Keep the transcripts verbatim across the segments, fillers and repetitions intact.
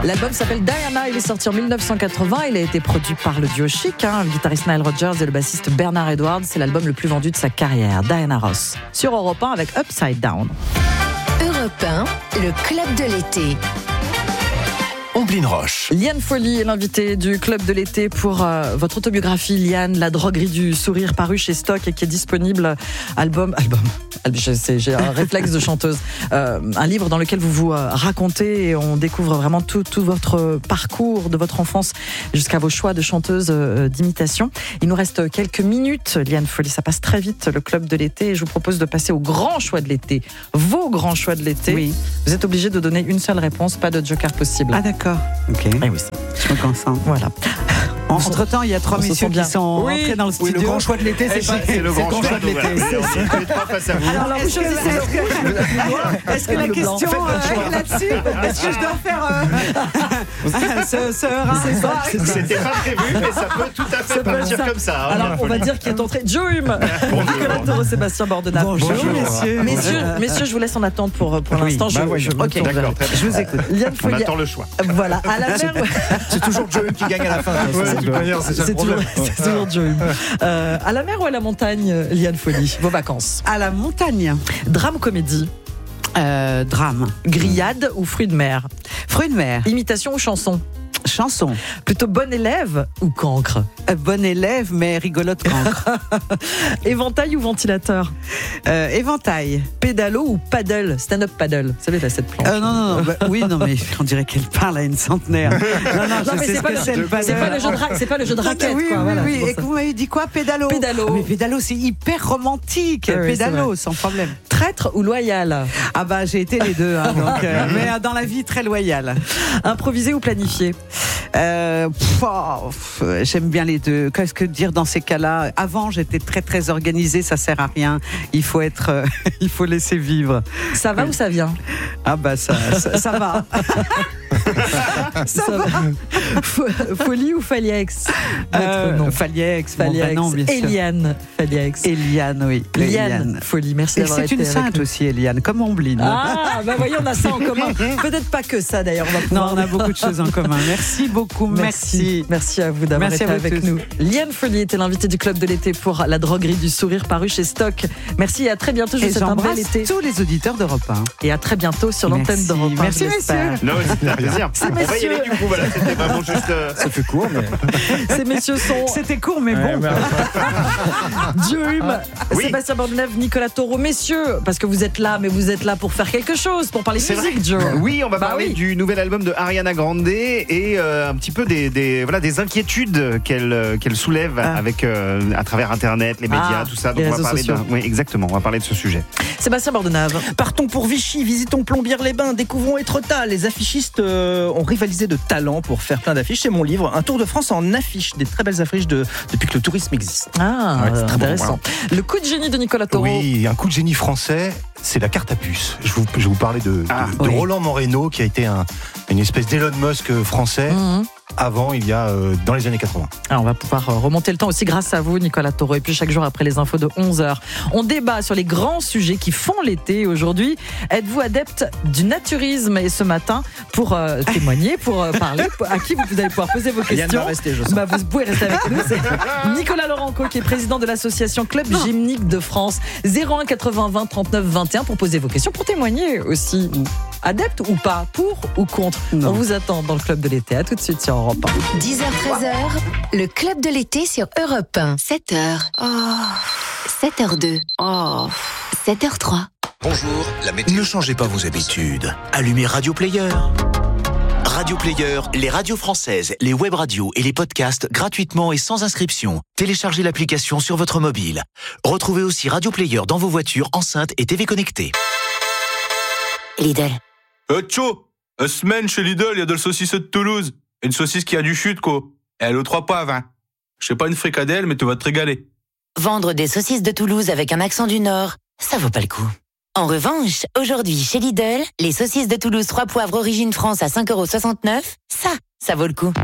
L'album s'appelle Diana, il est sorti en dix-neuf cent quatre-vingts, il a été produit par le duo Chic, hein, le guitariste Nile Rodgers et le bassiste Bernard Edwards. C'est l'album le plus vendu de sa carrière, Diana Ross. Sur Europe un avec Upside Down. Europe un, le club de l'été. Omblin Roche. Liane Folly est l'invitée du club de l'été pour euh, votre autobiographie, Liane, La droguerie du sourire, paru chez Stock et qui est disponible. Album, album. Je sais, j'ai un réflexe de chanteuse. Euh, un livre dans lequel vous vous euh, racontez et on découvre vraiment tout, tout votre parcours de votre enfance jusqu'à vos choix de chanteuse euh, d'imitation. Il nous reste quelques minutes, Liane Folly. Ça passe très vite, le club de l'été. Et je vous propose de passer au grand choix de l'été. Vos grands choix de l'été. Oui. Vous êtes obligé de donner une seule réponse, pas de joker possible. Ah d'accord. Ok. Eh oui, je me concentre. Voilà. Entre temps, il y a trois On se messieurs sent bien. qui sont Oui. rentrés dans le studio. Oui, le grand choix de l'été, c'est, C'est- c'est le grand choix choix de l'été. On n'est pas face à vous. Alors, est-ce que, est-ce que, est-ce que la Le blanc. question Faites votre euh, choix. est là-dessus? Est-ce que je dois faire euh, ce, ce rat? C'était pas prévu, mais ça peut tout à fait peut partir être ça. comme ça. hein. Alors, on va dire qu'il est entré Joe Hume, Nicolas Toro, Sébastien Bordenave. Bonjour, messieurs. Messieurs, messieurs, je vous laisse en attente pour, pour l'instant. bah je, ouais, je, je- ok, d'accord, très bien. je vous écoute. Liane On Folly. attend le choix. Voilà, à la mer. C'est toujours Joe qui gagne à la fin. Ouais, de toute manière, c'est ça le C'est toujours, problème. c'est toujours Joe Hume. Euh, à la mer ou à la montagne, Liane Folly, vos vacances? À la montagne. Drame, comédie, Euh, drame. grillade ou fruits de mer? Fruits de mer. Imitation ou chanson? Chanson. Plutôt bon élève ou cancre? Euh, bon élève, mais rigolote cancre. Éventail ou ventilateur? Euh, éventail. Pédalo ou paddle? Stand-up paddle. Vous savez, là, cette planche. Euh, non, non, non. Bah, oui, non, mais on dirait qu'elle parle à une centenaire. Non, non, Non, je mais sais c'est ce pas, que le, c'est le c'est pas paddle. le jeu de ra- c'est pas le jeu de raquette. Oui, quoi, oui, voilà, oui. c'est pour Et ça. que vous m'avez dit quoi? Pédalo. Pédalo. Ah, mais pédalo, c'est hyper romantique. Ah oui, c'est pédalo, vrai. sans problème. Traître ou loyal? Ah bah j'ai été les deux, hein, donc, euh, mais euh, dans la vie très loyale. Improvisé ou planifié? Euh, pff, oh, pff, j'aime bien les deux. Qu'est-ce que dire dans ces cas-là? Avant, j'étais très très organisée, ça sert à rien. Il faut être, euh, il faut laisser vivre. Ça va ou ça vient? Ah bah ça, ça, ça va. ça, va. Fo- Folie ou Faliex? Votre Euh, nom. Faliex, mon vrai Faliex. nom, bien sûr. Eliane Faliex. Eliane, oui. Liane Folly, merci Et d'avoir c'est été une avec sainte nous. aussi, Eliane, comme Omblin. Ah, bah voyons, on a ça en commun. Peut-être pas que ça d'ailleurs. On va Non, pouvoir- on a beaucoup de choses en commun. Merci beaucoup, merci. Merci à vous d'avoir Merci été à vous avec tous. nous. Liane Folly était l'invitée du club de l'été pour La droguerie du sourire, paru chez Stock. Merci et à très bientôt. Je vous Et souhaite un bel j'embrasse été. tous les auditeurs d'Europe un. Et à très bientôt sur l'antenne Merci. d'Europe un. Merci, je l'espère. messieurs. Non, c'était un plaisir. C'est On va y messieurs. aller du coup. Voilà, c'était vraiment juste. euh, Ça fait court, mais. Ces messieurs sont C'était court, mais bon. Joe Hume, Oui. Sébastien Bordenave, Nicolas Toro. Messieurs, parce que vous êtes là, mais vous êtes là pour faire quelque chose, pour parler C'est musique, Joe. Oui, on va Bah parler oui. du nouvel album de Ariana Grande et euh, un petit peu des, des, voilà, des inquiétudes qu'elle euh, qu'elle soulève Ah. avec, euh, à travers Internet, les médias, Ah, tout ça. les on va réseaux parler sociaux. d'un- oui, exactement, on va parler de ce sujet. Sébastien Bordenave. Partons pour Vichy, visitons Plombières-les-Bains, découvrons Étretat. Les affichistes euh, ont rivalisé de talent pour faire plein d'affiches. C'est mon livre, un tour de France en affiches, des très belles affiches de, depuis que le tourisme existe. Ah, Ouais, c'est très bon, intéressant. Le coup de génie de Nicolas Toro. Oui, un coup de génie français, c'est la carte à puce. Je, vous, je vais vous parler de, de- Ah, de oui. Roland Moreno, qui a été un- une espèce d'Elon Musk français Mhm. avant, il y a euh, dans les années quatre-vingts. Ah, on va pouvoir euh, remonter le temps aussi grâce à vous, Nicolas Toro. Et puis chaque jour après les infos de onze heures, on débat sur les grands sujets qui font l'été. Aujourd'hui, êtes-vous adepte du naturisme? Et ce matin, pour euh, témoigner, pour euh, parler, à qui vous, vous allez pouvoir poser vos Yann questions. va rester, je sens. Bah, vous pouvez rester avec nous. C'est Nicolas Laurenco qui est président de l'association Club Gymnique de France. zéro un quatre-vingts vingt trente-neuf vingt et un pour poser vos questions, pour témoigner aussi. Adepte ou pas, pour ou contre. Non. On vous attend dans le club de l'été. À tout de suite sur Europe un. dix heures treize heures, le club de l'été sur Europe un. sept heures. Oh. sept heures deux. Oh. sept heures trois. Bonjour, la météo. Ne changez pas vos habitudes. Allumez Radio Player. Radio Player, les radios françaises, les web radios et les podcasts gratuitement et sans inscription. Téléchargez l'application sur votre mobile. Retrouvez aussi Radio Player dans vos voitures, enceintes et T V connectées. Lidl. Euh, tcho, une semaine chez Lidl, il y a de la saucisse de Toulouse. Une saucisse qui a du chute, quoi. Et elle aux trois poivres, hein. Je sais pas une fricadelle, mais tu vas te régaler. Vendre des saucisses de Toulouse avec un accent du Nord, ça vaut pas le coup. En revanche, aujourd'hui, chez Lidl, les saucisses de Toulouse trois poivres origine France à cinq euros soixante-neuf, ça, ça vaut le coup.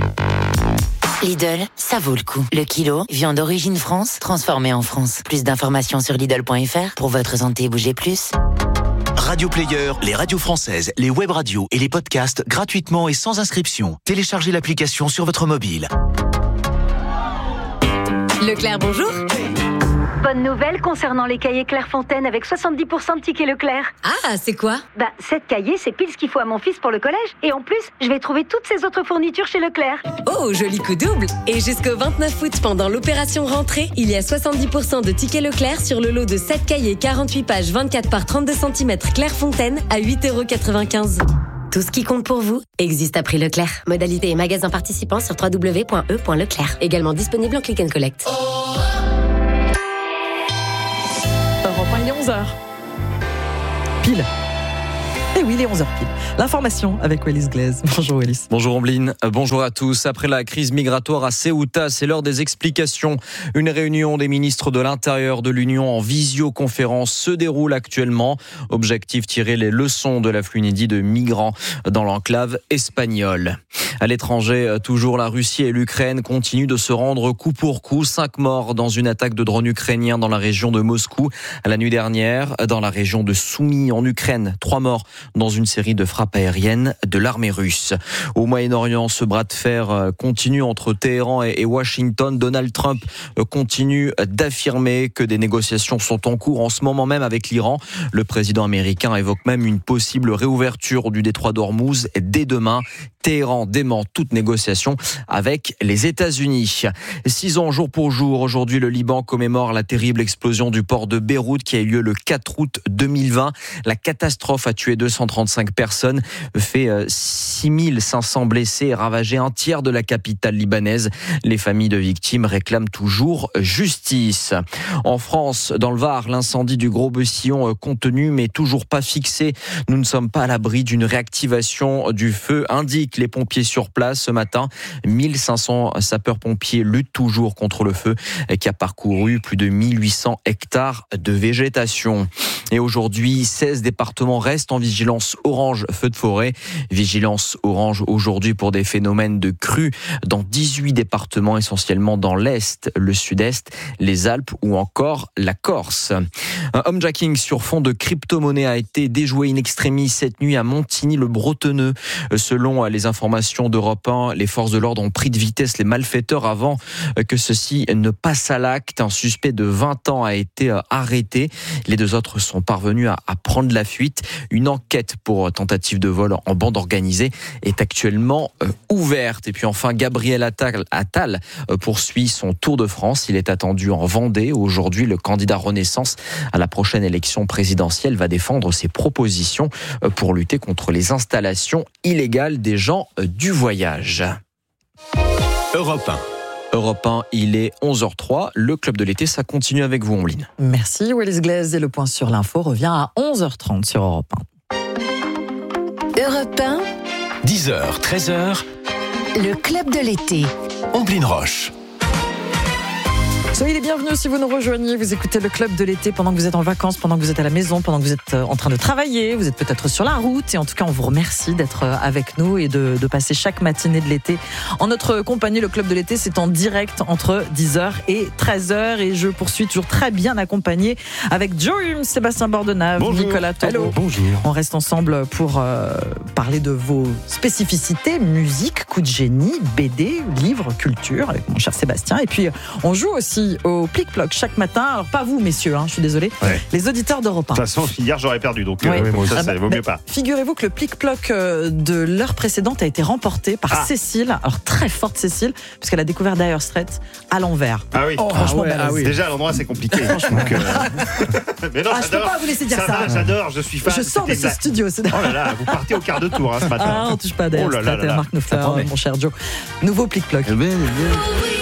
Lidl, ça vaut le coup. Le kilo, viande d'origine France, transformée en France. Plus d'informations sur Lidl point F R. Pour votre santé, bougez plus. Radio Player, les radios françaises, les web radios et les podcasts gratuitement et sans inscription. Téléchargez l'application sur votre mobile. Leclerc, bonjour. Bonne nouvelle concernant les cahiers Clairefontaine avec soixante-dix pour cent de tickets Leclerc. Ah, c'est quoi? Bah, sept cahiers, c'est pile ce qu'il faut à mon fils pour le collège. Et en plus, je vais trouver toutes ces autres fournitures chez Leclerc. Oh, joli coup double. Et jusqu'au vingt-neuf août, pendant l'opération rentrée, il y a soixante-dix pour cent de tickets Leclerc sur le lot de sept cahiers quarante-huit pages vingt-quatre par trente-deux centimètres Clairefontaine à huit euros quatre-vingt-quinze. Tout ce qui compte pour vous existe à prix Leclerc. Modalité et magasins participants sur w w w point e point leclerc. Également disponible en click and collect. Europe un, il est onze heures. Pile. Et oui, il est onze heures pile. L'information avec Wallis Glaise. Bonjour Wallis. Bonjour Ombline, bonjour à tous. Après la crise migratoire à Ceuta, c'est l'heure des explications. Une réunion des ministres de l'Intérieur de l'Union en visioconférence se déroule actuellement. Objectif, tirer les leçons de l'afflux inédit de migrants dans l'enclave espagnole. À l'étranger, toujours la Russie et l'Ukraine continuent de se rendre coup pour coup. Cinq morts dans une attaque de drone ukrainien dans la région de Moscou la nuit dernière. Dans la région de Soumy en Ukraine, trois morts dans une série de frappes aériennes de l'armée russe. Au Moyen-Orient, ce bras de fer continue entre Téhéran et Washington. Donald Trump continue d'affirmer que des négociations sont en cours en ce moment même avec l'Iran. Le président américain évoque même une possible réouverture du détroit d'Ormuz dès demain. Téhéran dément toute négociation avec les États-Unis. Six ans jour pour jour, aujourd'hui le Liban commémore la terrible explosion du port de Beyrouth qui a eu lieu le quatre août deux mille vingt. La catastrophe a tué deux cent trente-cinq personnes, fait six mille cinq cents blessés et ravagé un tiers de la capitale libanaise. Les familles de victimes réclament toujours justice. En France, dans le Var, l'incendie du Gros Bessillon contenu mais toujours pas fixé. Nous ne sommes pas à l'abri d'une réactivation du feu, indiquent les pompiers sur place ce matin. mille cinq cents sapeurs-pompiers luttent toujours contre le feu qui a parcouru plus de mille huit cents hectares de végétation. Et aujourd'hui, seize départements restent en vigilance orange feu de forêt. Vigilance orange aujourd'hui pour des phénomènes de crues dans dix-huit départements, essentiellement dans l'Est, le Sud-Est, les Alpes ou encore la Corse. Un homejacking sur fond de crypto-monnaie a été déjoué in extremis cette nuit à Montigny-le-Bretonneux. Selon les informations d'Europe un, les forces de l'ordre ont pris de vitesse les malfaiteurs avant que ceux-ci ne passent à l'acte. Un suspect de vingt ans a été arrêté. Les deux autres sont parvenus à, à prendre la fuite. Une enquête pour tentative de vol en bande organisée est actuellement euh, ouverte. Et puis enfin, Gabriel Attal, Attal euh, poursuit son tour de France. Il est attendu en Vendée. Aujourd'hui, le candidat Renaissance à la prochaine élection présidentielle va défendre ses propositions euh, pour lutter contre les installations illégales des gens euh, du voyage. Europe un. Europe un, il est onze heures trois. Le club de l'été, ça continue avec vous, Ombline. Merci Wallis Glaise. Et le point sur l'info revient à onze heures trente sur Europe un. Europe un, dix heures, treize heures. le club de l'été. Ombline Roche. Soyez les bienvenus si vous nous rejoignez. Vous écoutez le club de l'été pendant que vous êtes en vacances, pendant que vous êtes à la maison, pendant que vous êtes en train de travailler. Vous êtes peut-être sur la route. Et en tout cas, on vous remercie d'être avec nous et de, de passer chaque matinée de l'été en notre compagnie. Le club de l'été, c'est en direct entre dix heures et treize heures. Et je poursuis toujours très bien accompagné avec Joe Hume, Sébastien Bordenave, Bonjour. Nicolas Taureau. Bonjour. On reste ensemble pour euh, parler de vos spécificités, musique, coup de génie, B D, livres, culture, avec mon cher Sébastien. Et puis, on joue aussi au Plic-Ploc chaque matin. Alors, pas vous, messieurs, hein, je suis désolée. Ouais. Les auditeurs d'Europe un. De toute façon, hier, j'aurais perdu, donc Ouais. euh, moi ça, Ah ça bah, vaut bah, mieux pas. Figurez-vous que le Plic-Ploc euh, de l'heure précédente a été remporté par Ah. Cécile. Alors, très forte Cécile, puisqu'elle a découvert Dire Straits à l'envers. Ah oui. Oh, franchement, ouais, balèze. ah oui. Déjà, à l'endroit, c'est compliqué. Donc, euh, Mais non, Ah, je peux j'adore. pas vous laisser dire ça. ça. va, j'adore, je suis fan. Je sors de C'était ce la- studio. C'est... Oh là là, vous partez au quart de tour hein, ce matin. Ah, on touche pas à Dire Oh là là Straits là et à là. Marc Knopfler, Ça promet. mon cher Joe. Nouveau Plic-Ploc. Eh bien, eh bien.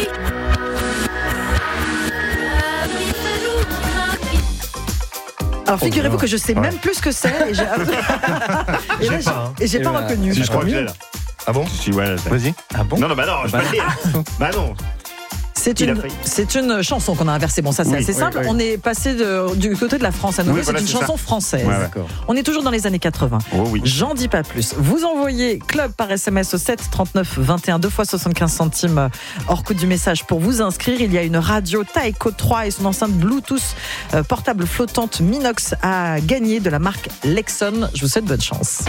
Alors, figurez-vous Oh, que je sais ouais. même plus ce que c'est. Et j'ai, et là, J'ai j'ai, pas, hein. et j'ai Et pas voilà. reconnu. Si, je crois que je l'ai là. Ah bon Si, ouais, là, c'est- Vas-y. Ah bon? Non, non, bah non, je vais pas le dire. Bah non. C'est Il a une, failli. c'est une chanson qu'on a inversée. Bon, ça c'est Oui, assez oui, simple. oui. On est passé de- du côté de la France à nouveau. Oui, voilà, c'est une c'est chanson ça. française. Ouais, ouais. D'accord. On est toujours dans les années quatre-vingts. Oh oui. J'en dis pas plus. Vous envoyez club par S M S au sept trente-neuf vingt et un, deux fois soixante-quinze centimes hors coût du message pour vous inscrire. Il y a une radio Taeko trois et son enceinte Bluetooth euh, portable flottante Minox à gagner de la marque Lexon. Je vous souhaite bonne chance.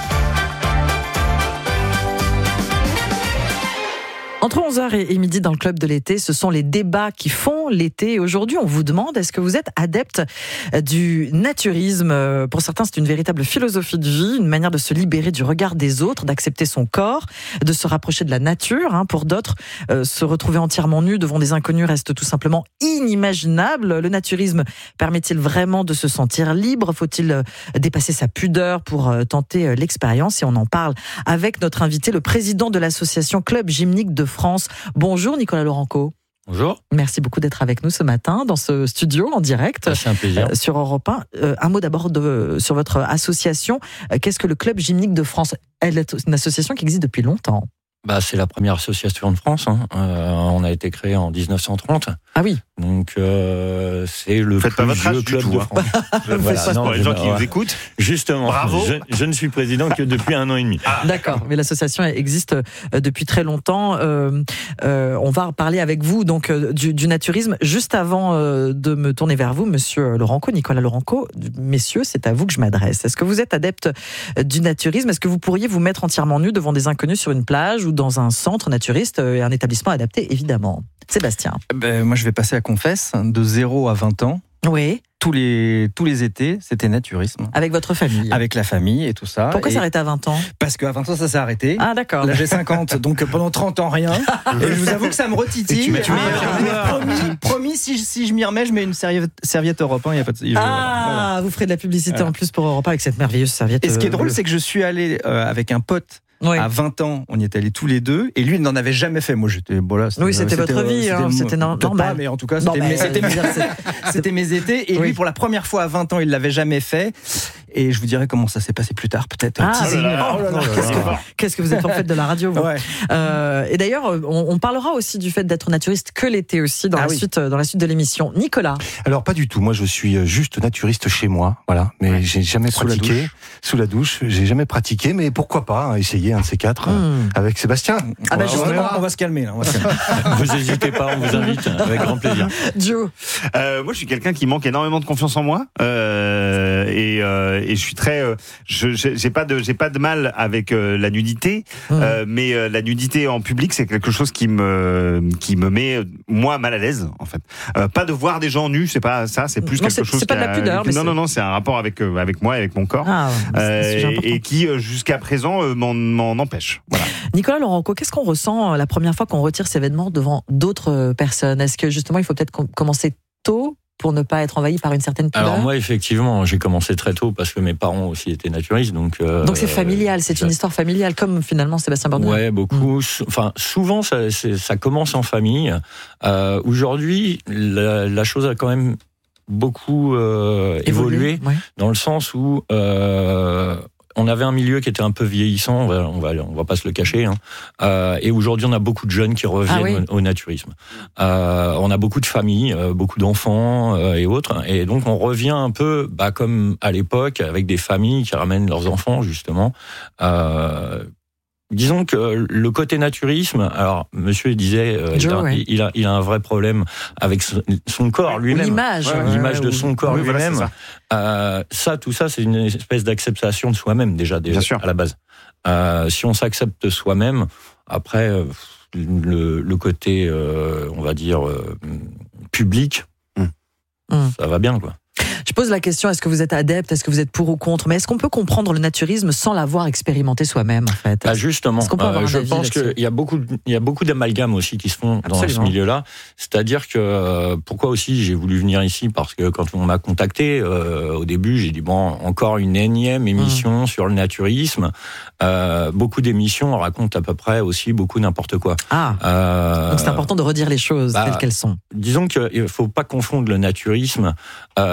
Entre onze heures et midi dans le club de l'été, ce sont les débats qui font l'été. Et aujourd'hui, on vous demande, est-ce que vous êtes adepte du naturisme ? Pour certains, c'est une véritable philosophie de vie, une manière de se libérer du regard des autres, d'accepter son corps, de se rapprocher de la nature. Pour d'autres, euh, se retrouver entièrement nu devant des inconnus reste tout simplement inimaginable. Le naturisme permet-il vraiment de se sentir libre ? Faut-il dépasser sa pudeur pour tenter l'expérience ? Et on en parle avec notre invité, le président de l'association Club Gymnique de France. Bonjour Nicolas Laurenco. Bonjour. Merci beaucoup d'être avec nous ce matin dans ce studio en direct. C'est un plaisir. Euh, sur Europe un. Euh, un mot d'abord de, sur votre association. Euh, qu'est-ce que le Club Gymnique de France ? Elle est une association qui existe depuis longtemps. Bah, c'est la première association de France. Hein. Euh, on a été créé en dix-neuf cent trente. Ah oui. Donc euh, c'est le Faites plus pas votre âge vieux du club tout, de hein. France. Voilà, non, pour les je- gens qui ouais. nous écoutent. Justement. Bravo. Je, je ne suis président que depuis un an et demi. D'accord, mais l'association existe euh, depuis très longtemps. Euh, euh, on va parler avec vous donc euh, du, du naturisme. Juste avant euh, de me tourner vers vous, Monsieur Laurenco, Nicolas Laurenco, messieurs, c'est à vous que je m'adresse. Est-ce que vous êtes adepte du naturisme ? Est-ce que vous pourriez vous mettre entièrement nu devant des inconnus sur une plage ou dans un centre naturiste et un établissement adapté, évidemment ? Sébastien. Ben, moi, je vais passer à confesse. De zéro à vingt ans, Oui. tous les, tous les étés, c'était naturisme. Avec votre famille. Avec la famille et tout ça. Pourquoi Et- s'arrêter à vingt ans ? Parce qu'à vingt ans, ça s'est arrêté. Ah d'accord. Là, j'ai cinquante, donc pendant trente ans, rien. Et je vous avoue que ça me retitille. Et tu mets- tu mais, mets- euh, mais promis, promis si, je- si je m'y remets, je mets une serviette, serviette Europe un, il n'y a pas de... je- Ah, voilà. vous ferez de la publicité Voilà. en plus pour Europe un avec cette merveilleuse serviette. Et ce qui est euh, drôle, bleue. c'est que je suis allé euh, avec un pote. Oui. À vingt ans, on y est allés tous les deux, et lui, il n'en avait jamais fait. Moi, j'étais, bon là, Oui, c'était votre vie, hein, c'était no- peut-être normal. pas, mais en tout cas, Non, c'était, mais, mes, c'était, euh, je veux dire, mes- c'était mes étés. Et Oui. lui, pour la première fois à vingt ans, il l'avait jamais fait. Et je vous dirais comment ça s'est passé plus tard, peut-être. Ah, Teasing. oh là là, Oh là là. qu'est-ce que, qu'est-ce que vous êtes en fait de la radio, vous. Ouais. Euh, et d'ailleurs, on, on parlera aussi du fait d'être naturiste que l'été aussi dans Ah la oui. suite, dans la suite de l'émission. Nicolas. Alors pas du tout. Moi, je suis juste naturiste chez moi, voilà. Mais Ouais. j'ai jamais Sous la pratiqué douche. sous la douche. J'ai jamais pratiqué, mais pourquoi pas hein, essayer un de ces quatre euh, Hmm. avec Sébastien. Ah bah on, va, justement. on va se calmer là. On va se calmer. Vous n'hésitez pas, on vous invite avec grand plaisir. Joe. Euh, moi, je suis quelqu'un qui manque énormément de confiance en moi, euh, et, euh, et je suis très. euh, je j'ai j'ai pas de j'ai pas de mal avec euh, la nudité, Mmh. euh, mais euh, la nudité en public, c'est quelque chose qui me qui me met euh, moi mal à l'aise en fait. Euh, pas de voir des gens nus, c'est pas ça, c'est plus Non, quelque c'est- chose. c'est pas qui de la a- pudeur, mais Non c'est- non non, c'est un rapport avec euh, avec moi, et avec mon corps. Ah, c'est un Euh, sujet important. et qui euh, jusqu'à présent euh, m'en m'en empêche. Voilà. Nicolas Laurenco, qu'est-ce qu'on ressent euh, la première fois qu'on retire ces vêtements devant d'autres euh, personnes ? Est-ce que justement, il faut peut-être com- commencer tôt pour ne pas être envahi par une certaine pudeur ? Alors moi, effectivement, j'ai commencé très tôt parce que mes parents aussi étaient naturistes. Donc, euh, Donc c'est familial, c'est ça- une histoire familiale, comme finalement Sébastien Bernard. Ouais, beaucoup. Sou- Enfin, souvent, ça, c'est- ça commence en famille. Euh, aujourd'hui, la, la chose a quand même beaucoup euh, évolué, ouais. dans le sens où euh, on avait un milieu qui était un peu vieillissant, on va, on va, on va pas se le cacher. Hein. Euh, et aujourd'hui, on a beaucoup de jeunes qui reviennent Ah oui. au, au naturisme. Euh, on a beaucoup de familles, euh, beaucoup d'enfants euh, et autres. Et donc, on revient un peu, bah, comme à l'époque, avec des familles qui ramènent leurs enfants, justement. Euh, Disons que le côté naturisme, alors monsieur il disait, euh, Joe, il, a, ouais. il, a, il a un vrai problème avec son, son corps lui-même. L'image. Ouais, ouais, l'image de ouais, son corps Oui, voilà, lui-même. c'est ça. Euh, ça, tout ça, c'est une espèce d'acceptation de soi-même déjà, déjà Bien sûr. à la base. Euh, si on s'accepte soi-même, après euh, le, le côté, euh, on va dire euh, public, Mm. Mm. ça va bien quoi. Je pose la question, est-ce que vous êtes adepte, est-ce que vous êtes pour ou contre ? Mais est-ce qu'on peut comprendre le naturisme sans l'avoir expérimenté soi-même, en fait ? Bah justement, Est-ce qu'on peut avoir euh, un je avis pense là-dessus qu'il y a beaucoup, de- il y a beaucoup d'amalgames aussi qui se font dans ce Absolument. milieu-là. C'est-à-dire que euh, pourquoi aussi j'ai voulu venir ici, parce que quand on m'a contacté euh, au début, j'ai dit bon, encore une énième émission Mmh. sur le naturisme. Euh, beaucoup d'émissions racontent à peu près aussi beaucoup n'importe quoi. Ah, Euh, donc c'est important de redire les choses bah, telles qu'elles sont. Disons qu'il ne faut pas confondre le naturisme, euh, liberté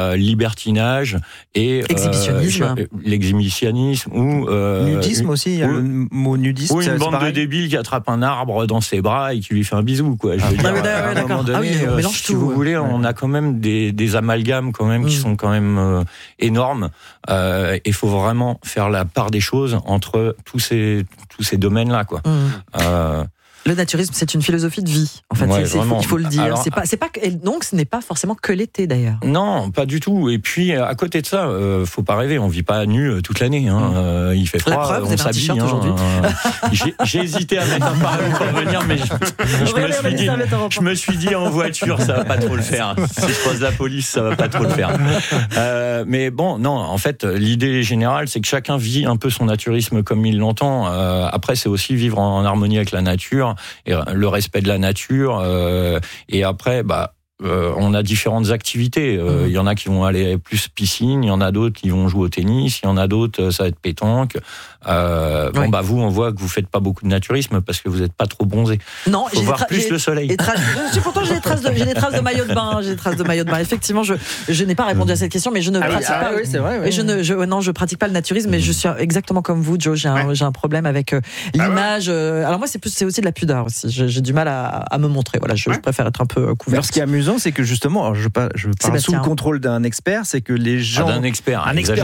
libertinage et exhibitionnisme, euh, l'exhibitionnisme ou euh, nudisme une, aussi. Il y a ou, le mot nudiste. ou une bande pareil. de débiles qui attrape un arbre dans ses bras et qui lui fait un bisou, quoi. Je veux ah, dire, oui, à un moment donné, ah oui, on euh, mélange si tout, vous ouais. voulez, on a quand même des, des amalgames quand même mmh. qui sont quand même euh, énormes. Euh, il faut vraiment faire la part des choses entre tous ces tous ces domaines-là, quoi. Mmh. Euh, Le naturisme, c'est une philosophie de vie. En fait, ouais, c'est, c'est, il, faut, il faut le dire. Alors, c'est pas, c'est pas, et donc, ce n'est pas forcément que l'été, d'ailleurs. Non, pas du tout. Et puis, à côté de ça, euh, faut pas rêver. On vit pas nu toute l'année. Hein. Euh, il fait froid, La preuve, on vous avez un s'habille. t-shirt hein. aujourd'hui. j'ai, j'ai hésité à mettre un parapluie pour venir, mais je, je, me suis dit, je me suis dit en voiture, ça va pas trop le faire. Si je croise la police, ça va pas trop le faire. Euh, mais bon, non. En fait, l'idée générale, c'est que chacun vit un peu son naturisme comme il l'entend. Euh, après, c'est aussi vivre en harmonie avec la nature et le respect de la nature euh, et après bah Euh, on a différentes activités. Euh, il y en a qui vont aller plus piscine, il y en a d'autres qui vont jouer au tennis, il y en a d'autres ça va être pétanque. Euh, bon oui. bah vous on voit que vous faites pas beaucoup de naturisme parce que vous êtes pas trop bronzé. Non, faut j'ai voir tra- plus j'ai le soleil. Tra- je, pourtant j'ai des traces de j'ai des traces de maillot de bain, j'ai des traces de maillot de bain. Effectivement, je je n'ai pas répondu à cette question, mais je ne ah pratique oui, ah pas. oui, c'est vrai. Oui. Mais je ne je non je pratique pas le naturisme, mais je suis exactement comme vous, Joe. J'ai un ouais. j'ai un problème avec euh, l'image. Euh, alors moi c'est plus c'est aussi de la pudeur aussi. J'ai, j'ai du mal à, à me montrer. Voilà, je, ouais. je préfère être un peu couvert. Alors ce qui est amusant, c'est que justement, alors je pas je parle Sébastien. sous le contrôle d'un expert, c'est que les gens ah, d'un expert, un expert.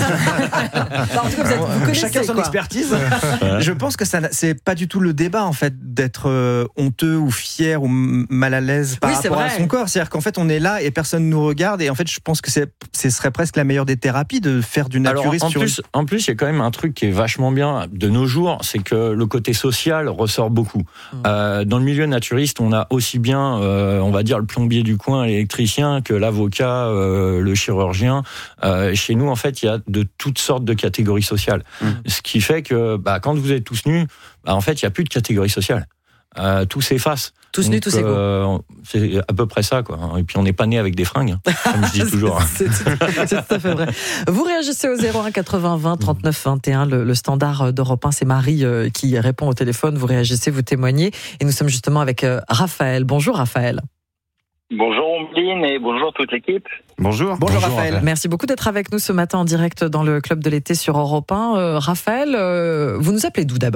Enfin, en tout cas, vous, êtes, vous connaissez, chacun son quoi. expertise. Je pense que ça c'est pas du tout le débat en fait d'être euh, honteux ou fier ou mal à l'aise par oui, rapport à son corps. C'est-à-dire qu'en fait on est là et personne nous regarde et en fait je pense que c'est ce serait presque la meilleure des thérapies de faire du naturisme. Alors, en sur plus, une... en plus, il y a quand même un truc qui est vachement bien de nos jours, c'est que le côté social ressort beaucoup. Mmh. Euh, dans le milieu naturiste, on a aussi bien, euh, on va dire, le plombier du coin, l'électricien, que l'avocat, euh, le chirurgien. Euh, chez nous, en fait, il y a de toutes sortes de catégories sociales. Mmh. Ce qui fait que, bah, quand vous êtes tous nus, bah, en fait, il n'y a plus de catégorie sociale. Euh, tout s'efface. Tous Donc, nus, tous égaux. Euh, c'est à peu près ça, quoi. Et puis on n'est pas né avec des fringues, hein, comme je dis toujours. c'est, c'est, c'est tout à fait vrai. Vous réagissez au zéro un quatre-vingts vingt trente-neuf vingt et un, le, le standard d'Europe un. C'est Marie euh, qui répond au téléphone. Vous réagissez, vous témoignez. Et nous sommes justement avec euh, Raphaël. Bonjour Raphaël. Bonjour Ombline et bonjour toute l'équipe. Bonjour. Bonjour, bonjour Raphaël. Merci beaucoup d'être avec nous ce matin en direct dans le Club de l'été sur Europe un. Euh, Raphaël, euh, vous nous appelez d'où d'abord ?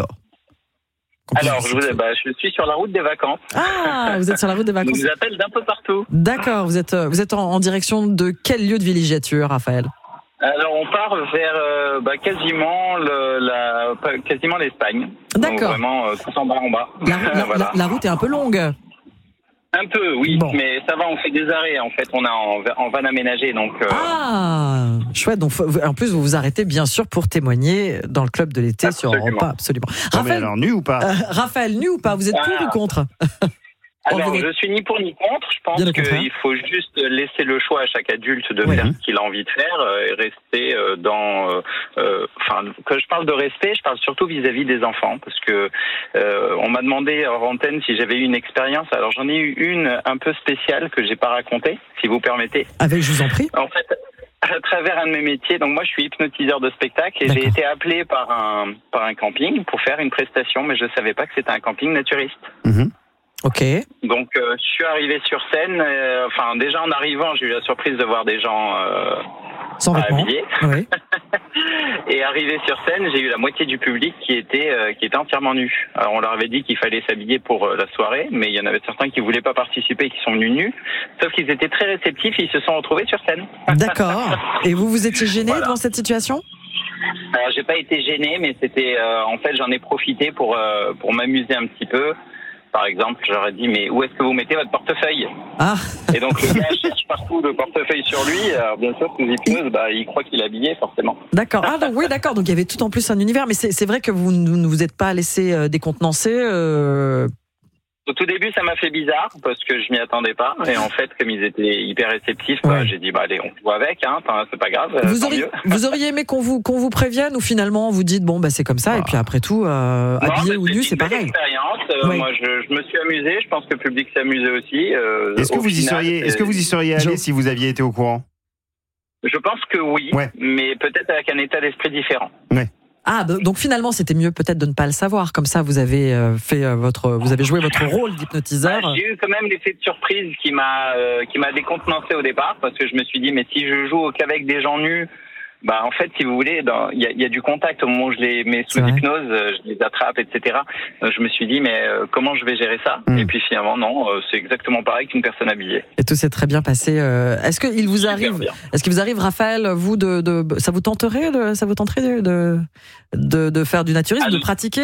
Alors, je, vous, bah, je suis sur la route des vacances. Ah, vous êtes sur la route des vacances. Je vous appelle d'un peu partout. D'accord, vous êtes, vous êtes en, en direction de quel lieu de villégiature, Raphaël ? Alors, on part vers euh, bah, quasiment, le, la, quasiment l'Espagne. D'accord. Donc, vraiment, euh, tout en bas en bas. La, la, voilà. la, la route est un peu longue. Un peu, oui, bon. Mais ça va, on fait des arrêts, en fait, on a en, en van aménagé, donc... Euh... Ah, chouette, donc en plus vous vous arrêtez bien sûr pour témoigner dans le Club de l'été absolument. sur Europe un, absolument. Non, Raphaël, alors, nu ou pas euh, Raphaël, nu ou pas, vous êtes pour ah. ou contre? Alors, je suis ni pour ni contre. Je pense qu'il faut juste laisser le choix à chaque adulte de oui. faire ce qu'il a envie de faire et rester dans. Euh, enfin, quand je parle de respect, je parle surtout vis-à-vis des enfants, parce que euh, on m'a demandé hors antenne si j'avais eu une expérience. Alors, j'en ai eu une un peu spéciale que j'ai pas racontée, si vous permettez. Avec, je vous en prie. En fait, à travers un de mes métiers, donc moi, je suis hypnotiseur de spectacle et D'accord. j'ai été appelé par un par un camping pour faire une prestation, mais je savais pas que c'était un camping naturiste. Mmh. Ok. Donc euh, je suis arrivé sur scène. Euh, enfin déjà en arrivant, j'ai eu la surprise de voir des gens euh, sans habillés. Oui. Et arrivé sur scène, j'ai eu la moitié du public qui était euh, qui était entièrement nu. Alors on leur avait dit qu'il fallait s'habiller pour euh, la soirée, mais il y en avait certains qui voulaient pas participer et qui sont venus nus. Sauf qu'ils étaient très réceptifs, et ils se sont retrouvés sur scène. D'accord. Et vous vous étiez gêné voilà. devant cette situation ? Alors j'ai pas été gêné, mais c'était euh, en fait j'en ai profité pour euh, pour m'amuser un petit peu. Par exemple, j'aurais dit, mais où est-ce que vous mettez votre portefeuille ? Ah. Et donc, le gars cherche partout le portefeuille sur lui. Alors, bien sûr, sous hypnose, bah, il croit qu'il est habillé, forcément. D'accord. Ah, donc, oui, d'accord. Donc, il y avait tout en plus un univers. Mais c'est, c'est vrai que vous ne vous êtes pas laissé euh, décontenancer euh... Au tout début, ça m'a fait bizarre parce que je m'y attendais pas. Et en fait, comme ils étaient hyper réceptifs, bah, ouais. j'ai dit, bah allez, on joue avec, hein, c'est pas grave. Vous auriez, vous auriez aimé qu'on vous, qu'on vous prévienne ou finalement vous dites, bon, bah c'est comme ça, ah. et puis après tout, euh, non, habillé ou nu, c'est pareil. Expérience. Euh, oui. Moi, je, je me suis amusé. Je pense que le public s'est amusé aussi. Euh, est-ce que vous final, y seriez, est-ce que vous y seriez allé je... si vous aviez été au courant ? Je pense que oui, ouais. mais peut-être avec un état d'esprit différent. Ouais. Ah, donc finalement, c'était mieux peut-être de ne pas le savoir. Comme ça, vous avez fait votre, vous avez joué votre rôle d'hypnotiseur. Bah, j'ai eu quand même l'effet de surprise qui m'a, euh, qui m'a décontenancé au départ, parce que je me suis dit, mais si je joue qu'avec des gens nus, bah en fait, si vous voulez, il y a, y a du contact au moment où je les mets sous hypnose, je les attrape, et cetera. Je me suis dit, mais euh, comment je vais gérer ça? mmh. Et puis finalement, non, euh, c'est exactement pareil qu'une personne habillée. Et tout s'est très bien passé. Euh, est-ce qu'il vous arrive, est-ce qu'il vous arrive, Raphaël, vous de, de, ça vous tenterait, de, ça vous tenterait de, de, de faire du naturisme, ah, de pratiquer?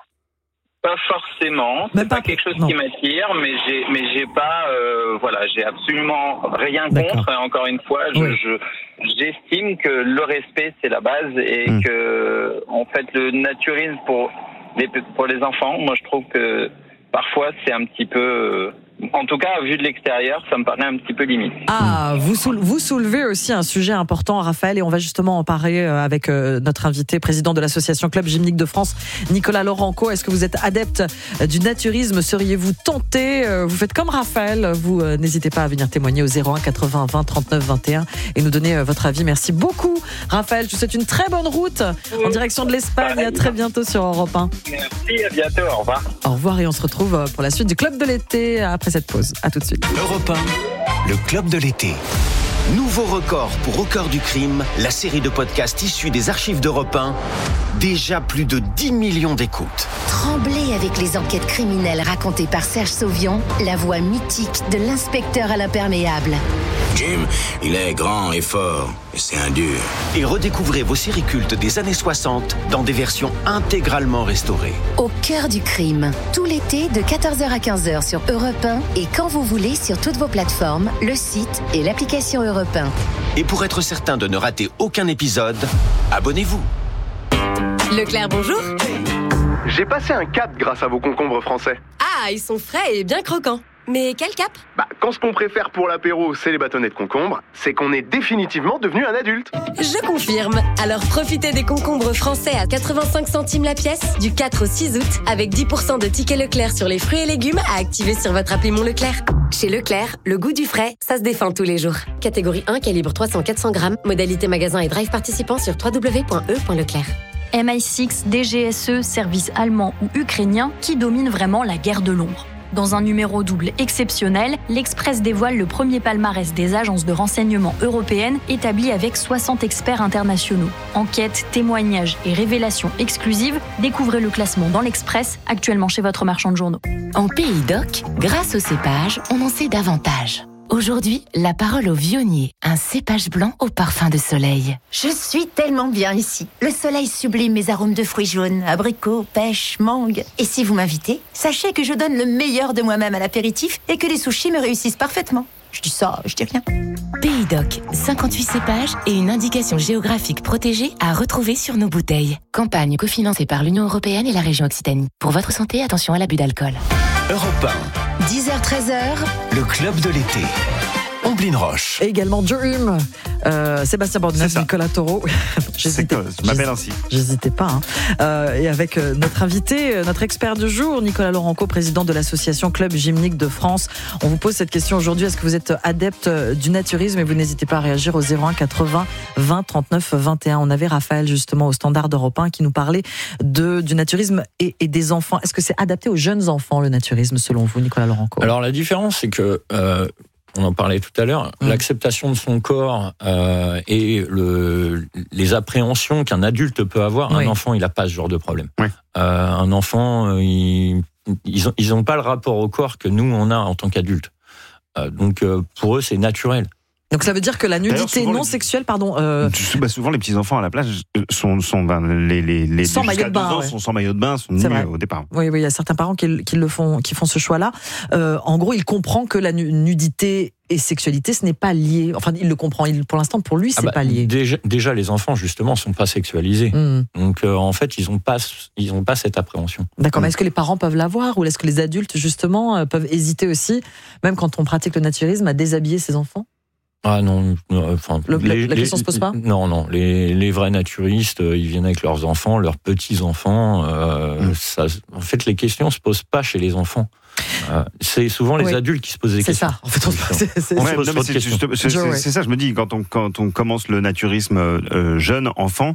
Pas forcément, c'est pas, pas quelque chose non. qui m'attire, mais j'ai, mais j'ai pas, euh, voilà, j'ai absolument rien contre. Et encore une fois, je, oui. je, j'estime que le respect c'est la base et mmh. que, en fait, le naturisme pour les pour les enfants, moi je trouve que parfois c'est un petit peu, en tout cas vu de l'extérieur, ça me paraît un petit peu limite. Ah, vous soulevez, vous soulevez aussi un sujet important, Raphaël, et on va justement en parler avec notre invité, président de l'association Club Gymnique de France, Nicolas Laurenco. Est-ce que vous êtes adepte du naturisme? Seriez-vous tenté? Vous faites comme Raphaël, vous euh, n'hésitez pas à venir témoigner au zéro un quatre-vingts vingt trente-neuf vingt et un et nous donner euh, votre avis. Merci beaucoup, Raphaël. Je vous souhaite une très bonne route oui. en direction de l'Espagne. Et à très bientôt sur Europe un. Merci, à bientôt, au revoir. Au revoir et on se retrouve pour la suite du Club de l'été après cette pause. À tout de suite. Europe un, le Club de l'été. Nouveau record pour Au cœur du crime, la série de podcasts issus des archives d'Europe un. Déjà plus de dix millions d'écoutes. Tremblez avec les enquêtes criminelles racontées par Serge Sauvion, la voix mythique de l'inspecteur à l'imperméable. Jim, il est grand et fort, et c'est un dur. Et redécouvrez vos séries cultes des années soixante dans des versions intégralement restaurées. Au cœur du crime, tout l'été de quatorze heures à quinze heures sur Europe un et quand vous voulez sur toutes vos plateformes, le site et l'application Europe un. Et pour être certain de ne rater aucun épisode, abonnez-vous. Leclerc, bonjour. J'ai passé un cap grâce à vos concombres français. Ah, ils sont frais et bien croquants. Mais quel cap? Bah, quand ce qu'on préfère pour l'apéro, c'est les bâtonnets de concombre, c'est qu'on est définitivement devenu un adulte. Je confirme. Alors profitez des concombres français à quatre-vingt-cinq centimes la pièce du quatre au six août avec dix pour cent de tickets Leclerc sur les fruits et légumes à activer sur votre appli Mon Leclerc. Chez Leclerc, le goût du frais, ça se défend tous les jours. Catégorie un, calibre trois cents à quatre cents grammes. Modalité magasin et drive participant sur w w w point e point leclerc. M I six, D G S E, service allemand ou ukrainien, qui domine vraiment la guerre de l'ombre. Dans un numéro double exceptionnel, l'Express dévoile le premier palmarès des agences de renseignement européennes établi avec soixante experts internationaux. Enquêtes, témoignages et révélations exclusives, découvrez le classement dans l'Express, actuellement chez votre marchand de journaux. En Pays d'Oc, grâce au cépage, on en sait davantage. Aujourd'hui, la parole au vionnier, un cépage blanc au parfum de soleil. Je suis tellement bien ici. Le soleil sublime mes arômes de fruits jaunes, abricots, pêche, mangue. Et si vous m'invitez, sachez que je donne le meilleur de moi-même à l'apéritif et que les sushis me réussissent parfaitement. Je dis ça, je dis rien. Pays d'Oc, cinquante-huit cépages et une indication géographique protégée à retrouver sur nos bouteilles. Campagne cofinancée par l'Union européenne et la région Occitanie. Pour votre santé, attention à l'abus d'alcool. Europe un. dix heures treize heures. Le Club de l'été. Omblin Roche. Et également Dream, euh, Sébastien Bordenave, Nicolas Taureau. J'hésitais, je m'appelle ainsi. J'hésitais pas. Hein. Euh, et avec euh, notre invité, notre expert du jour, Nicolas Laurenco, président de l'association Club Gymnique de France. On vous pose cette question aujourd'hui. Est-ce que vous êtes adepte du naturisme? Et vous n'hésitez pas à réagir au zéro un quatre-vingts vingt trente-neuf vingt et un. On avait Raphaël justement au Standard d'Europe un qui nous parlait de, du naturisme et, et des enfants. Est-ce que c'est adapté aux jeunes enfants, le naturisme, selon vous, Nicolas Laurenco? Alors la différence, c'est que... Euh, on en parlait tout à l'heure, mmh. l'acceptation de son corps euh, et le, les appréhensions qu'un adulte peut avoir, oui. Un enfant, il n'a pas ce genre de problème. Oui. Euh, un enfant, il, ils n'ont ils ont pas le rapport au corps que nous, on a en tant qu'adultes. Euh, donc, euh, pour eux, c'est naturel. Donc ça veut dire que la nudité non les... sexuelle, pardon. Euh... Bah souvent les petits enfants à la plage sont, sont ben, les les les sans maillot de bain, ouais. sont sans maillot de bain, sont nus au départ. Oui, oui, il y a certains parents qui, qui le font, qui font ce choix-là. Euh, en gros, il comprend que la nudité et sexualité, ce n'est pas lié. Enfin, il le comprend. Il, pour l'instant, pour lui, c'est ah bah, pas lié. Déjà, déjà, les enfants justement sont pas sexualisés. Mmh. Donc euh, en fait, ils ont pas, ils ont pas cette appréhension. D'accord. Mmh. Mais est-ce que les parents peuvent l'avoir ou est-ce que les adultes justement peuvent hésiter aussi, même quand on pratique le naturisme, à déshabiller ses enfants? Ah non, enfin, le, les, la question les, se pose pas. Non, non, les, les vrais naturistes, ils viennent avec leurs enfants, leurs petits enfants. Euh, mmh. ça, en fait, les questions se posent pas chez les enfants. Euh, c'est souvent les oui. adultes qui se posent des c'est questions. C'est ça. En fait, on se, c'est, c'est, ouais, non, c'est, c'est, juste, c'est, c'est, c'est ça. Je me dis quand on quand on commence le naturisme euh, jeune enfant,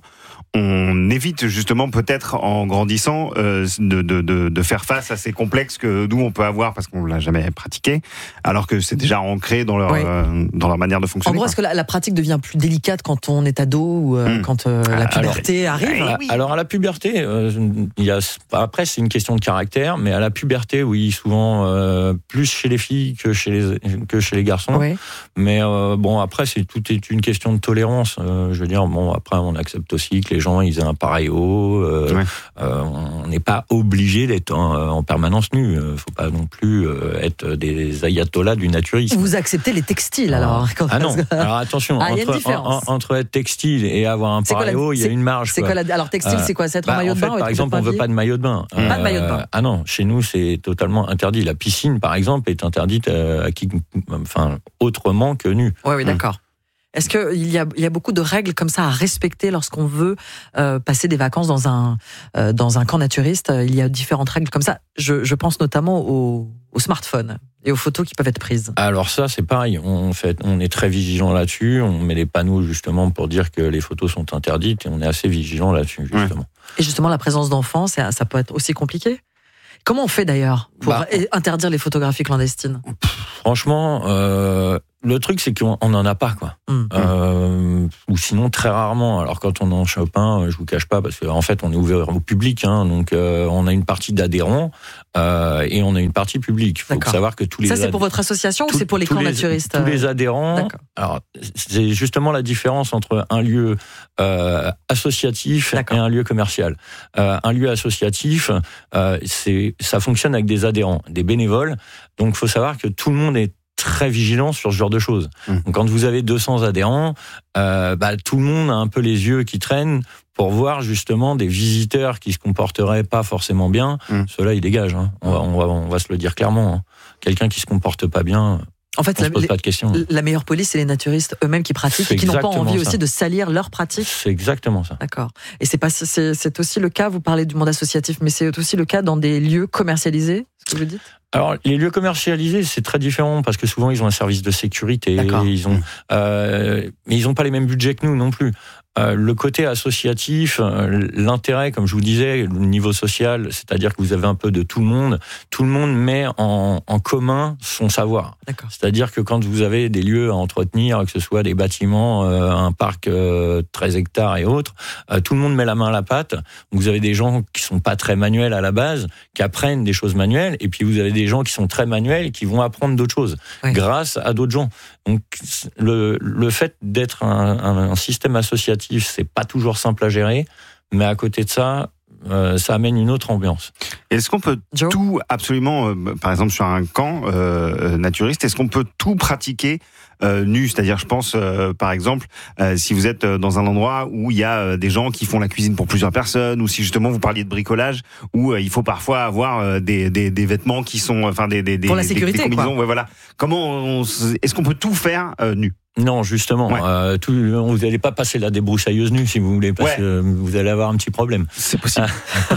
on évite justement peut-être en grandissant euh, de, de, de, de faire face à ces complexes que nous on peut avoir parce qu'on l'a jamais pratiqué, alors que c'est déjà ancré dans leur oui. euh, dans leur manière de fonctionner. En gros, est-ce que la, la pratique devient plus délicate quand on est ado ou euh, mmh. quand euh, la puberté alors, arrive? à, Alors à la puberté, euh, il y a après c'est une question de caractère, mais à la puberté, oui, souvent euh, plus chez les filles que chez les que chez les garçons. Oui. Mais euh, bon, après c'est tout est une question de tolérance. Euh, je veux dire, bon, après on accepte aussi que les gens ils aient un pareil haut. Euh, ouais. euh, on n'est pas obligé d'être en, en permanence nu. Il ne faut pas non plus euh, être des ayatollahs du naturisme. Vous acceptez les textiles alors? Ah, ah non. Alors attention, ah, entre, en, entre être textile et avoir un pareil haut, il y a une marge. C'est quoi la, alors textile, c'est quoi? C'est être bah, en maillot en de fait, bain? Par exemple, on ne veut pas de maillot de bain. Pas euh, de maillot de bain. Ah non, chez nous c'est totalement interdit. La piscine, par exemple, est interdite à qui, enfin autrement que nu. Oui, oui, d'accord. Est-ce qu'il y a, il y a beaucoup de règles comme ça à respecter lorsqu'on veut euh, passer des vacances dans un, euh, dans un camp naturiste? Il y a différentes règles comme ça. Je, je pense notamment aux, aux smartphones et aux photos qui peuvent être prises. Alors ça, c'est pareil. On, fait, on est très vigilant là-dessus. On met des panneaux justement pour dire que les photos sont interdites et on est assez vigilant là-dessus, justement. Ouais. Et justement, la présence d'enfants, ça, ça peut être aussi compliqué? Comment on fait d'ailleurs pour bah, interdire les photographies clandestines? Franchement, euh, le truc c'est qu'on n'en a pas quoi. Mmh. Euh, ou sinon très rarement. Alors quand on en chope un, je vous cache pas parce qu'en fait on est ouvert au public, hein, donc euh, on a une partie d'adhérents euh, et on a une partie publique. Il faut D'accord. savoir que tous les ça c'est pour votre association tout, ou c'est pour les camps les, naturistes? Tous les adhérents. D'accord. Alors c'est justement la différence entre un lieu euh, associatif D'accord. et un lieu commercial. Euh, un lieu associatif, euh, c'est ça fonctionne avec des adhérents, des bénévoles. Donc il faut savoir que tout le monde est très vigilant sur ce genre de choses. Mmh. Donc, quand vous avez deux cents adhérents, euh, bah, tout le monde a un peu les yeux qui traînent pour voir justement des visiteurs qui se comporteraient pas forcément bien. Mmh. Ceux-là, ils dégagent. Hein. On, va, on, va, on va se le dire clairement. Hein. Quelqu'un qui se comporte pas bien... En fait, on la, se pose les, pas de questions. La meilleure police, c'est les naturistes eux-mêmes qui pratiquent et qui n'ont pas envie ça. aussi de salir leurs pratiques. C'est exactement ça. D'accord. Et c'est pas, c'est, c'est aussi le cas. Vous parlez du monde associatif, mais c'est aussi le cas dans des lieux commercialisés, ce que vous dites. Alors, les lieux commercialisés, c'est très différent parce que souvent ils ont un service de sécurité, ils ont, euh, mais ils n'ont pas les mêmes budgets que nous non plus. Euh, le côté associatif, euh, l'intérêt, comme je vous disais, le niveau social, c'est-à-dire que vous avez un peu de tout le monde. Tout le monde met en, en commun son savoir. D'accord. C'est-à-dire que quand vous avez des lieux à entretenir, que ce soit des bâtiments, euh, un parc euh, treize hectares et autres, euh, tout le monde met la main à la pâte. Vous avez des gens qui sont pas très manuels à la base, qui apprennent des choses manuelles, et puis vous avez des gens qui sont très manuels, qui vont apprendre d'autres choses oui. grâce à d'autres gens. Donc le, le fait d'être un, un, un système associatif, c'est pas toujours simple à gérer, mais à côté de ça, euh, ça amène une autre ambiance. Est-ce qu'on peut Joe tout absolument, euh, par exemple sur un camp euh, naturiste, est-ce qu'on peut tout pratiquer euh, nu? C'est-à-dire, je pense, euh, par exemple, euh, si vous êtes dans un endroit où il y a euh, des gens qui font la cuisine pour plusieurs personnes, ou si justement vous parliez de bricolage, où euh, il faut parfois avoir euh, des, des, des vêtements qui sont, enfin des, des, pour la sécurité, des, des combinaisons, quoi. Ouais, voilà. Comment on, est-ce qu'on peut tout faire euh, nu? Non, justement, ouais. euh, tout, vous n'allez pas passer la débroussailleuse nue si vous voulez, parce ouais. que vous allez avoir un petit problème. C'est possible.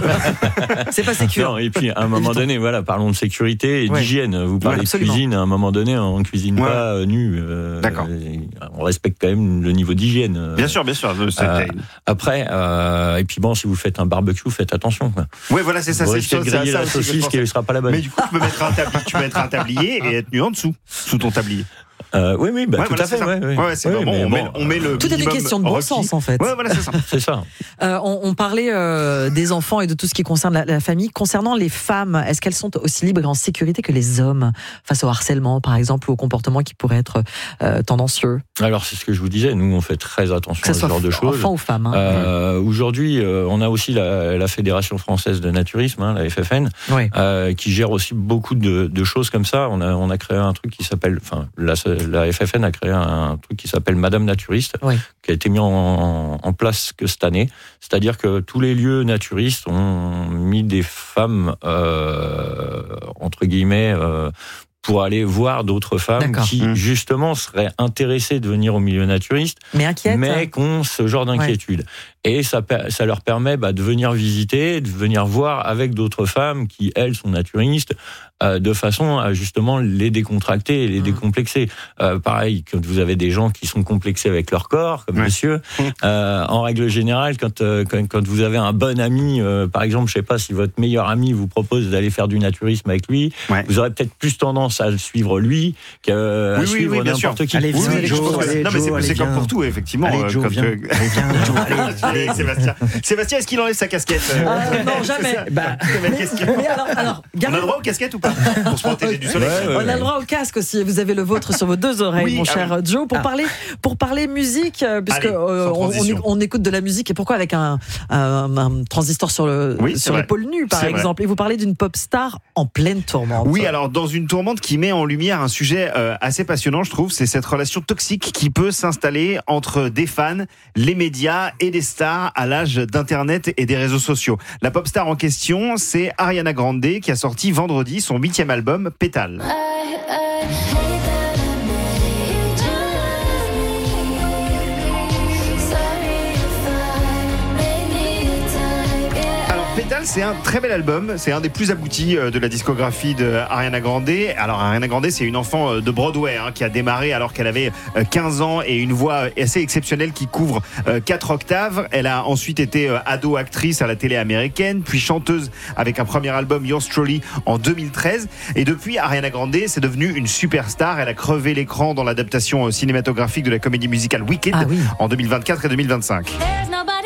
C'est pas sécure. Non, et puis à un moment donné, voilà, parlons de sécurité et ouais. d'hygiène. Vous parlez ouais, de cuisine, à un moment donné, on ne cuisine ouais. pas euh, nu. Euh, D'accord. On respecte quand même le niveau d'hygiène. Bien sûr, bien sûr. Euh, après, euh, et puis bon, si vous faites un barbecue, faites attention. Oui, voilà, c'est ça. Vous c'est risquez de griller la saucisse qui ne sera pas la bonne. Mais du coup, tu peux mettre un tablier, tu peux mettre un tablier et être nu en dessous, sous ton tablier. Euh, oui, oui, bah, ouais, tout voilà, à fait. Ouais, ouais. Ouais, c'est oui, vraiment, on, bon, met, on met le tout est des questions de bon requis. sens, en fait. Ouais, voilà, c'est ça. c'est ça. Euh, on, on parlait euh, des enfants et de tout ce qui concerne la, la famille. Concernant les femmes, est-ce qu'elles sont aussi libres et en sécurité que les hommes face au harcèlement, par exemple, ou au comportement qui pourrait être euh, tendancieux? Alors, c'est ce que je vous disais. Nous, on fait très attention à ce genre de choses. Enfants ou femmes. Hein. Euh, mmh. Aujourd'hui, euh, on a aussi la, la Fédération française de naturisme, hein, la F F N, oui. euh, qui gère aussi beaucoup de, de choses comme ça. On a, on a créé un truc qui s'appelle, enfin, la, la F F N a créé un truc qui s'appelle Madame Naturiste, oui. qui a été mis en, en place que cette année. C'est-à-dire que tous les lieux naturistes ont mis des femmes, euh, entre guillemets, euh, pour aller voir d'autres femmes D'accord. qui, Mmh. justement, seraient intéressées de venir au milieu naturiste, Mais inquiète. mais qui ont ce genre d'inquiétude. Et ça, per- ça leur permet bah, de venir visiter, de venir voir avec d'autres femmes qui, elles, sont naturistes, euh, de façon à justement les décontracter et les Mmh. décomplexer. Euh, pareil, quand vous avez des gens qui sont complexés avec leur corps, comme Ouais. monsieur, euh, en règle générale, quand, euh, quand, quand vous avez un bon ami, euh, par exemple, je sais pas, si votre meilleur ami vous propose d'aller faire du naturisme avec lui, Ouais. vous aurez peut-être plus tendance à le suivre lui qu'à Oui, oui, suivre oui, bien sûr. n'importe qui. Allez, Oui, viens, oui, je Joe, pense que- allez, non, mais c'est, Joe, allez, c'est comme viens. pour tout, effectivement. Allez, euh, Joe, quand, viens. euh, Allez, viens, Joe, allez, Allez, Sébastien. Sébastien, est-ce qu'il enlève sa casquette euh, Ah, non, jamais. C'est ça, Bah, la question. Mais alors, alors, On a gardez- le droit aux casquettes ou pas pour se protéger du soleil? Ouais, ouais. On a le droit au casque aussi. Vous avez le vôtre sur vos deux oreilles, Oui, mon ah cher Joe, pour Ah. parler pour parler musique, euh, puisque Allez, euh, sans on, on, transition. on écoute de la musique. Et pourquoi avec un, un, un transistor sur le Oui, c'est sur vrai. l'épaule nue, par C'est vrai. exemple. Et vous parlez d'une pop star en pleine tourmente. Oui, alors dans une tourmente qui met en lumière un sujet euh, assez passionnant, je trouve, c'est cette relation toxique qui peut s'installer entre des fans, les médias et des stars à l'âge d'Internet et des réseaux sociaux. La pop star en question, c'est Ariana Grande qui a sorti vendredi son huitième album, Pétale. Pétale, c'est un très bel album, c'est un des plus aboutis euh, de la discographie de Ariana Grande. Alors Ariana Grande, c'est une enfant euh, de Broadway hein, qui a démarré alors qu'elle avait euh, quinze ans et une voix assez exceptionnelle qui couvre euh, quatre octaves. Elle a ensuite été euh, ado-actrice à la télé américaine, puis chanteuse avec un premier album Yours Truly en deux mille treize. Et depuis, Ariana Grande, c'est devenue une superstar. Elle a crevé l'écran dans l'adaptation euh, cinématographique de la comédie musicale Wicked Ah oui. en deux mille vingt-quatre et deux mille vingt-cinq. There's nobody